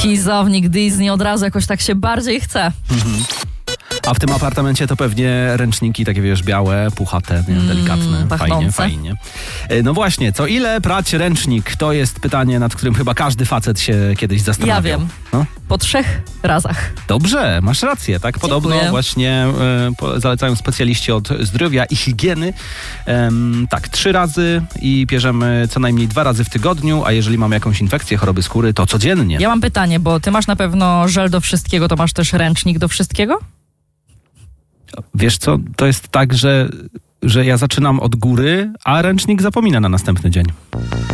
Kizownik, Disney, od razu jakoś tak się bardziej chce. A w tym apartamencie to pewnie ręczniki takie, wiesz, białe, puchate, nie? Delikatne, fajnie. No właśnie, co ile prać ręcznik? To jest pytanie, nad którym chyba każdy facet się kiedyś zastanawiał. Ja wiem. No? Po 3 razach. Dobrze, masz rację, tak? Podobno Dziękuję. właśnie zalecają specjaliści od zdrowia i higieny. Tak, 3 razy i bierzemy co najmniej 2 razy w tygodniu, a jeżeli mamy jakąś infekcję, choroby skóry, to codziennie. Ja mam pytanie, bo ty masz na pewno żel do wszystkiego, to masz też ręcznik do wszystkiego? Wiesz co, to jest tak, że ja zaczynam od góry, a ręcznik zapomina na następny dzień.